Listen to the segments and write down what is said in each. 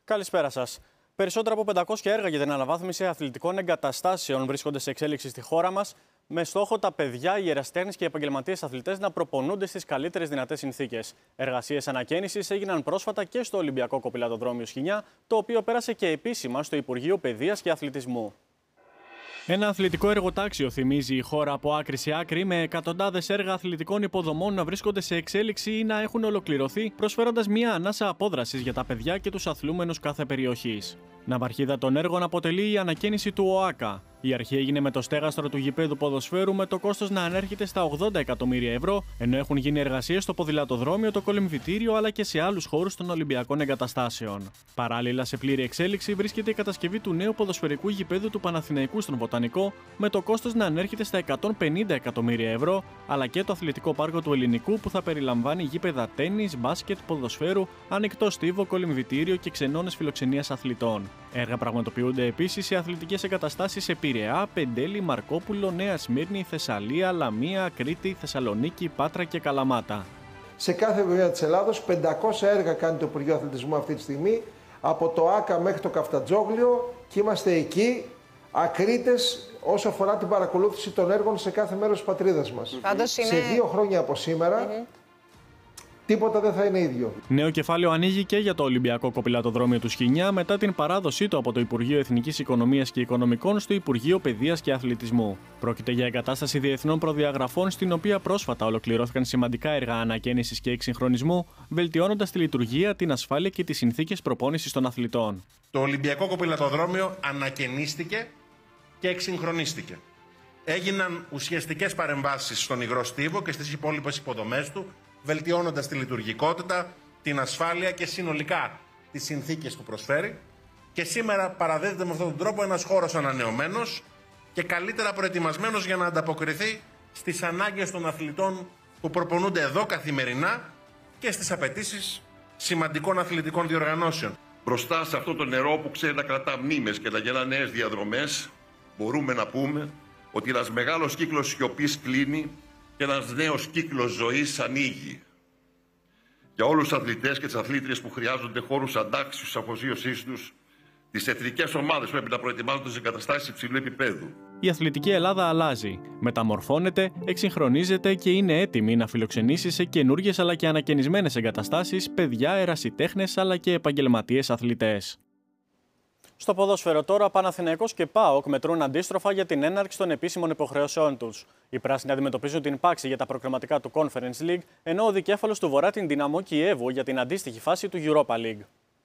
Καλησπέρα σας. Περισσότερα από 500 έργα για την αναβάθμιση αθλητικών εγκαταστάσεων βρίσκονται σε εξέλιξη στη χώρα μας, με στόχο τα παιδιά, οι ερασιτέχνες και οι επαγγελματίες αθλητές να προπονούνται στις καλύτερες δυνατές συνθήκες. Εργασίες ανακαίνησης έγιναν πρόσφατα και στο Ολυμπιακό Κοπηλατοδρόμιο Σχοινιά, το οποίο πέρασε και επίσημα στο Υπουργείο Παιδείας και Αθλητισμού. Ένα αθλητικό εργοτάξιο θυμίζει η χώρα από άκρη σε άκρη, με εκατοντάδες έργα αθλητικών υποδομών να βρίσκονται σε εξέλιξη ή να έχουν ολοκληρωθεί, προσφέροντας μια ανάσα απόδρασης για τα παιδιά και τους αθλούμενους κάθε περιοχής. Ναυαρχίδα των έργων αποτελεί η ανακαίνιση του ΟΑΚΑ. Η αρχή έγινε με το στέγαστρο του γηπέδου ποδοσφαίρου, με το κόστος να ανέρχεται στα 80 εκατομμύρια ευρώ, ενώ έχουν γίνει εργασίες στο ποδηλατοδρόμιο, το κολυμβητήριο αλλά και σε άλλους χώρους των Ολυμπιακών εγκαταστάσεων. Παράλληλα, σε πλήρη εξέλιξη βρίσκεται η κατασκευή του νέου ποδοσφαιρικού γηπέδου του Παναθηναϊκού στον Βοτανικό, με το κόστος να ανέρχεται στα 150 εκατομμύρια ευρώ, αλλά και το αθλητικό πάρκο του Ελληνικού, που θα περιλαμβάνει γήπεδα τένις, μπάσκετ, ποδοσφαίρου, ανοιχτό στίβο, κολυμβητήριο και ξενώνες φιλοξενίας αθλητών. Έργα πραγματοποιούνται επίσης σε αθλητικές εγκαταστάσεις σε Πειραιά, Πεντέλη, Μαρκόπουλο, Νέα Σμύρνη, Θεσσαλία, Λαμία, Κρήτη, Θεσσαλονίκη, Πάτρα και Καλαμάτα. Σε κάθε περιοχή της Ελλάδος 500 έργα κάνει το Υπουργείο Αθλητισμού αυτή τη στιγμή, από το ΆΚΑ μέχρι το Καφτατζόγλιο, και είμαστε εκεί ακρίτες όσο αφορά την παρακολούθηση των έργων σε κάθε μέρος της πατρίδας μας. Σε 2 χρόνια από σήμερα τίποτα δεν θα είναι ίδιο. Νέο κεφάλαιο ανοίγει και για το Ολυμπιακό Κοπηλατοδρόμιο του Σχοινιά, μετά την παράδοσή του από το Υπουργείο Εθνικής Οικονομίας και Οικονομικών στο Υπουργείο Παιδείας και Αθλητισμού. Πρόκειται για εγκατάσταση διεθνών προδιαγραφών, στην οποία πρόσφατα ολοκληρώθηκαν σημαντικά έργα ανακαίνησης και εξυγχρονισμού, βελτιώνοντας τη λειτουργία, την ασφάλεια και τις συνθήκες προπόνησης των αθλητών. Το Ολυμπιακό Κοπηλατοδρόμιο ανακαινίστηκε και εξυγχρονίστηκε. Έγιναν ουσιαστικές παρεμβάσεις στον υγρό στίβο και στις υπόλοιπες υποδομές του, βελτιώνοντας τη λειτουργικότητα, την ασφάλεια και συνολικά τις συνθήκες που προσφέρει. Και σήμερα παραδίδεται με αυτόν τον τρόπο ένας χώρος ανανεωμένος και καλύτερα προετοιμασμένος για να ανταποκριθεί στις ανάγκες των αθλητών που προπονούνται εδώ καθημερινά και στις απαιτήσεις σημαντικών αθλητικών διοργανώσεων. Μπροστά σε αυτό το νερό που ξέρει να κρατά μνήμες και να γελά νέες διαδρομές, μπορούμε να πούμε ότι ένας μεγάλος κύκλος σιωπής κλείνει και ένας νέος κύκλος ζωής ανοίγει. Για όλους τους αθλητές και τις αθλήτριες που χρειάζονται χώρους αντάξιους της αφοσίωσής τους, τις εθνικές ομάδες πρέπει να προετοιμάζονται σε εγκαταστάσεις υψηλού επίπεδου. Η αθλητική Ελλάδα αλλάζει, μεταμορφώνεται, εξυγχρονίζεται και είναι έτοιμη να φιλοξενήσει σε καινούργιες αλλά και ανακαινισμένες εγκαταστάσεις παιδιά, ερασιτέχνες αλλά και επαγγελματίες αθλητές. Στο ποδόσφαιρο τώρα, Παναθηναϊκός και ΠΑΟΚ μετρούν αντίστροφα για την έναρξη των επίσημων υποχρεώσεών τους. Οι πράσινοι αντιμετωπίζουν την πάξη για τα προκριματικά του Conference League, ενώ ο δικέφαλος του Βορρά την Δυναμό Κιέβου για την αντίστοιχη φάση του Europa League.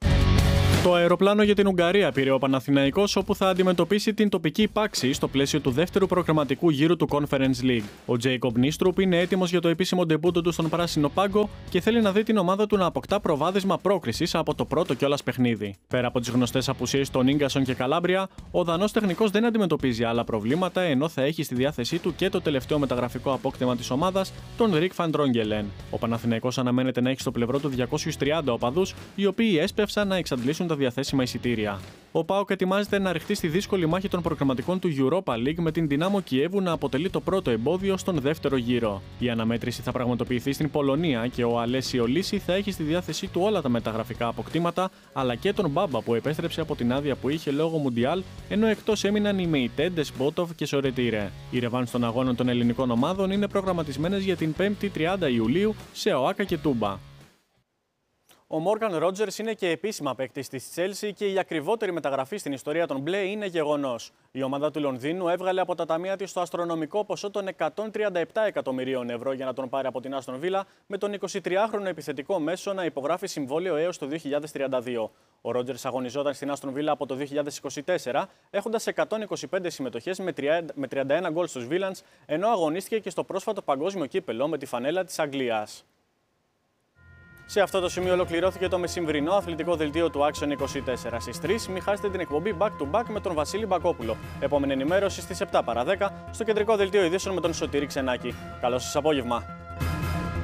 Το αεροπλάνο για την Ουγγαρία πήρε ο Παναθηναϊκός, όπου θα αντιμετωπίσει την τοπική πάξη στο πλαίσιο του δεύτερου προγραμματικού γύρου του Conference League. Ο Τζέικομπ Νίστρουπ είναι έτοιμος για το επίσημο ντεμπούτο του στον πράσινο πάγκο και θέλει να δει την ομάδα του να αποκτά προβάδισμα πρόκρισης από το πρώτο κιόλας παιχνίδι. Πέρα από τις γνωστές απουσίες των Ίγκασον και Καλάμπρια, ο Δανός τεχνικός δεν αντιμετωπίζει άλλα προβλήματα, ενώ θα έχει στη διάθεσή του και το τελευταίο μεταγραφικό απόκτημα της ομάδας, τον Ρικ Φαν Ντρόγκελεν. Ο Παναθηναϊκός αναμένεται να έχει στο πλευρό του 230 οπαδούς, οι οποίοι έσπευσαν να εξαντλήσουν τα διαθέσιμα εισιτήρια. Ο ΠΑΟΚ ετοιμάζεται να ρηχτεί στη δύσκολη μάχη των προγραμματικών του Europa League, με την Δυνάμο Κιέβου να αποτελεί το πρώτο εμπόδιο στον δεύτερο γύρο. Η αναμέτρηση θα πραγματοποιηθεί στην Πολωνία και ο Αλέσιο Λύση θα έχει στη διάθεσή του όλα τα μεταγραφικά αποκτήματα, αλλά και τον Μπάμπα που επέστρεψε από την άδεια που είχε λόγω Μουντιάλ, ενώ εκτός έμειναν οι Μεϊτέντε, Μπότοβ και Σορετήρε. Οι ρεβάνς των αγώνων των ελληνικών ομάδων είναι προγραμματισμένες για την 5η 30 Ιουλίου σε ΟΑΚΑ και Τούμπα. Ο Μόργαν Ρότζερς είναι και επίσημα παίκτης της Chelsea και η ακριβότερη μεταγραφή στην ιστορία των μπλε είναι γεγονός. Η ομάδα του Λονδίνου έβγαλε από τα ταμεία της το αστρονομικό ποσό των 137 εκατομμυρίων ευρώ για να τον πάρει από την Άστον Βίλα, με τον 23χρονο επιθετικό μέσο να υπογράφει συμβόλαιο έως το 2032. Ο Ρότζερς αγωνιζόταν στην Άστον Βίλα από το 2024, έχοντας 125 συμμετοχές με 31 γκολ στους Βίλανς, ενώ αγωνίστηκε και στο πρόσφατο παγκόσμιο κύπελο με τη φανέλα της Αγγλίας. Σε αυτό το σημείο ολοκληρώθηκε το μεσημβρινό αθλητικό δελτίο του Action 24. Στις 3 μην χάσετε την εκπομπή Back to Back με τον Βασίλη Μπακόπουλο. Επόμενη ενημέρωση στις 7 παρά 10 στο κεντρικό δελτίο ειδήσεων με τον Σωτήρη Ξενάκη. Καλό σας απόγευμα.